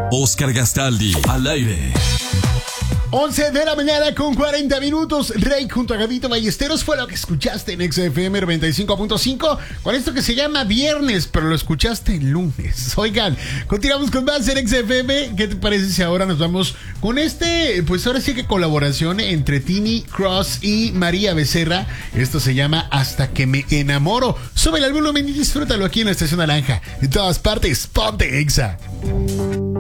Oscar Gastaldi, al aire. 11 de la mañana con 40 minutos. Rey junto a Gabito Ballesteros fue lo que escuchaste en XFM 95.5 con esto que se llama Viernes, pero lo escuchaste el lunes. Oigan, continuamos con más en XFM. ¿Qué te parece si ahora nos vamos con pues ahora sí que colaboración entre Tini Cross y María Becerra? Esto se llama Hasta que me enamoro. Súbele al volumen y disfrútalo aquí en la Estación Naranja. En todas partes, ponte Exa.